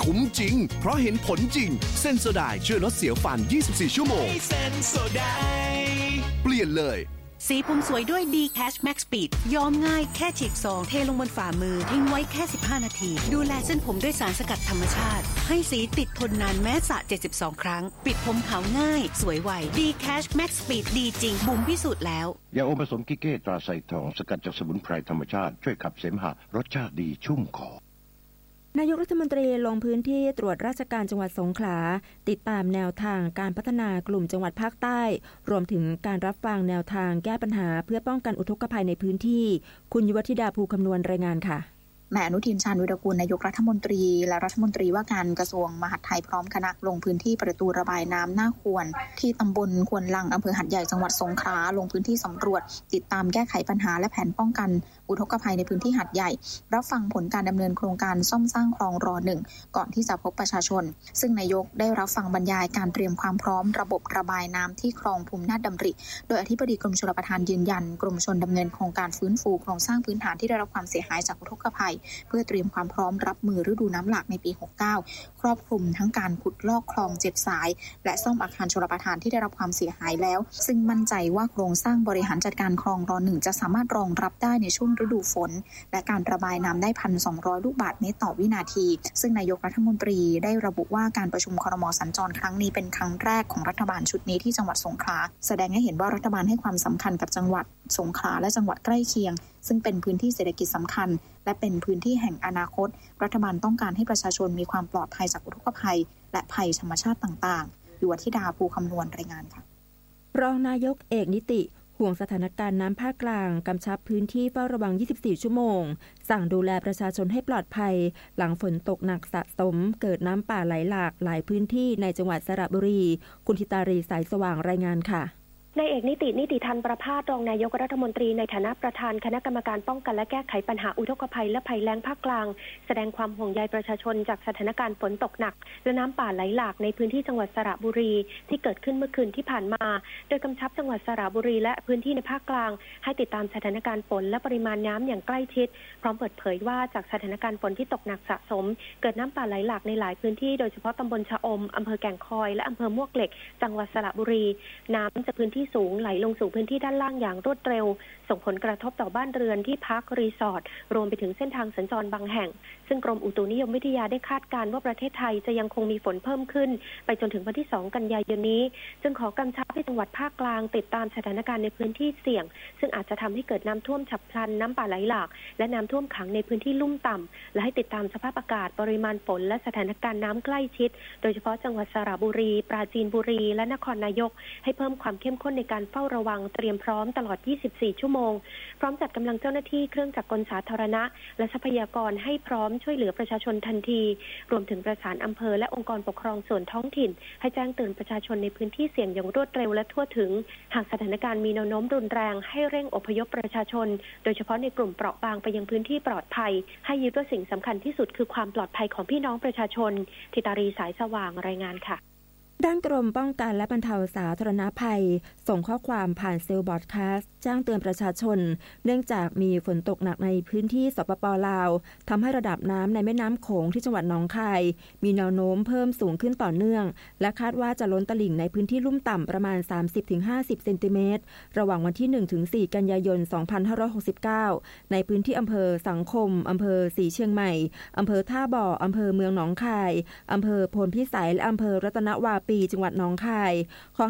คุ้มจริงเพราะเห็นผลจริงเซนโซไดช่วยลดเสียวฟัน24ชั่วโมงเซนโซไดเปลี่ยนเลยสีผมสวยด้วย D-Cash Max Speed ย้อมง่ายแค่ฉีกซองเทลงบนฝ่ามือทิ้งไว้แค่15นาทีดูแลเส้นผมด้วยสารสกัดธรรมชาติให้สีติดทนนานแม้สระ72ครั้งปิดผมขาวง่ายสวยไว D-Cash Max Speed ดีจริงบุ๋มพิสูจน์แล้วยาอมผสมกิเก้ตราไซทองสกัดจากสมุนไพรธรรมชาติช่วยขับเสมหะรสชาติดีชุ่มคอนายกรัฐมนตรีลงพื้นที่ตรวจราชการจังหวัดสงขลาติดตามแนวทางการพัฒนากลุ่มจังหวัดภาคใต้รวมถึงการรับฟังแนวทางแก้ปัญหาเพื่อป้องกันอุทกภัยในพื้นที่คุณยุวธิดาภูคำนวณรายงานค่ะแม่อนุทินชาญวิรากูลนายกรัฐมนตรีและรัฐมนตรีว่าการกระทรวงมหาดไทยพร้อมคณะลงพื้นที่ประตูระบายน้ำหน้าควรที่ตำบลควนลังอำเภอหัดใหญ่จังหวัดสงขลาลงพื้นที่สำรวจติดตามแก้ไขปัญหาและแผนป้องกันอุทกภัยในพื้นที่หัดใหญ่รับฟังผลการดำเนินโครงการซ่อมสร้างคลองร.1 ก่อนที่จะพบประชาชนซึ่งนายกได้รับฟังบรรยายการเตรียมความพร้อมระบบระบายน้ำที่คลองภูมินาถดำริโดยอธิบดีกรมชลประทานยืนยันกรมชลดำเนินโครงการฟื้นฟูโครงสร้างพื้นฐานที่ได้รับความเสียหายจากอุทกภัยเพื่อเตรียมความพร้อมรับมือฤดูน้ำหลากในปี 69 ครอบคลุมทั้งการขุดลอกคลอง7สายและซ่อมอาคารชลประทานที่ได้รับความเสียหายแล้วซึ่งมั่นใจว่าโครงสร้างบริหารจัดการคลองร.1 จะสามารถรองรับได้ในช่วงฤดูฝนและการระบายน้ำได้ 1,200 ลูกบาศก์เมตรต่อวินาทีซึ่งนายกรัฐมนตรีได้ระบุว่าการประชุมครม.สัญจรครั้งนี้เป็นครั้งแรกของรัฐบาลชุดนี้ที่จังหวัดสงขลาแสดงให้เห็นว่ารัฐบาลให้ความสำคัญกับจังหวัดสงขลาและจังหวัดใกล้เคียงซึ่งเป็นพื้นที่เศรษฐกิจสำคัญและเป็นพื้นที่แห่งอนาคตรัฐบาลต้องการให้ประชาชนมีความปลอดภัยจากอุทกภัยและภัยธรรมชาติต่างๆยุวธิดาภูคำนวณรายงานค่ะรองนายกเอกนิติห่วงสถานการณ์น้ำภาคกลางกำชับพื้นที่เฝ้าระวัง24ชั่วโมงสั่งดูแลประชาชนให้ปลอดภัยหลังฝนตกหนักสะสมเกิดน้ำป่าไหลหลากหลายพื้นที่ในจังหวัดสระบุรีคุณธิตารีสายสว่างรายงานค่ะนายเอกนิติทันประภาสรองนายกรัฐมนตรีในฐานะประธานคณะกรรมการป้องกันและแก้ไขปัญหาอุทกภัยและภัยแล้งภาคกลางแสดงความห่วงใยประชาชนจากสถานการณ์ฝนตกหนักและน้ำป่าไหลหลากในพื้นที่จังหวัดสระบุรีที่เกิดขึ้นเมื่อคืนที่ผ่านมาโดยกำชับจังหวัดสระบุรีและพื้นที่ในภาคกลางให้ติดตามสถานการณ์ฝนและปริมาณน้ำอย่างใกล้ชิดพร้อมเปิดเผยว่าจากสถานการณ์ฝนที่ตกหนักสะสมเกิดน้ำป่าไหลหลากในหลายพื้นที่โดยเฉพาะตำบลชะอมอำเภอแก่งคอยและอำเภอมวกเหล็กจังหวัดสระบุรีน้ำจากพื้นที่สูงไหลลงสู่พื้นที่ด้านล่างอย่างรวดเร็วส่งผลกระทบต่อบ้านเรือนที่พักรีสอร์ทรวมไปถึงเส้นทางสัญจรบางแห่งซึ่งกรมอุตุนิยมวิทยาได้คาดการณ์ว่าประเทศไทยจะยังคงมีฝนเพิ่มขึ้นไปจนถึงวันที่2กันยายนนี้จึงขอกำชับให้จังหวัดภาคกลางติดตามสถานการณ์ในพื้นที่เสี่ยงซึ่งอาจจะทำให้เกิดน้ำท่วมฉับพลันน้ำป่าไหลหลากและน้ำท่วมขังในพื้นที่ลุ่มต่ำและให้ติดตามสภาพอากาศปริมาณฝนและสถานการณ์น้ำใกล้ชิดโดยเฉพาะจังหวัดสระบุรีปราจีนบุรีและนครนายกให้เพิ่มความเข้มข้นในการเฝ้าระวังเตรียมพร้อมตลอด24ชั่วโมงพร้อมจัดกำลังเจ้าหน้าที่เครื่องจักรกลสาธารณะและทรัพยากรให้พร้อมช่วยเหลือประชาชนทันทีรวมถึงประสานอำเภอและองค์กรปกครองส่วนท้องถิ่นให้แจ้งเตือนประชาชนในพื้นที่เสี่ยงอย่างรวดเร็วและทั่วถึงหากสถานการณ์มีแนวโน้มรุนแรงให้เร่งอพยพประชาชนโดยเฉพาะในกลุ่มเปราะบางไปยังพื้นที่ปลอดภัยให้ยึดว่าสิ่งสำคัญที่สุดคือความปลอดภัยของพี่น้องประชาชนธิตารีสายสว่างรายงานค่ะด้านกรมป้องกันและบรรเทาสาธารณภัยส่งข้อความผ่านเซลล์บอร์ดคาสต์แจ้งเตือนประชาชนเนื่องจากมีฝนตกหนักในพื้นที่สปป.ลาวทำให้ระดับน้ำในแม่น้ำโขงที่จังหวัดหนองคายมีแนวโน้มเพิ่มสูงขึ้นต่อเนื่องและคาดว่าจะล้นตลิ่งในพื้นที่ลุ่มต่ำประมาณ 30-50 เซนติเมตรระหว่างวันที่ 1-4 กันยายน 2569ในพื้นที่อำเภอสังคมอำเภอศรีเชียงใหม่อำเภอท่าบ่ออำเภอเมืองหนองคายอำเภอโพนพิสัยและอำเภอรัตนวาปีจังหวัดหนองคาย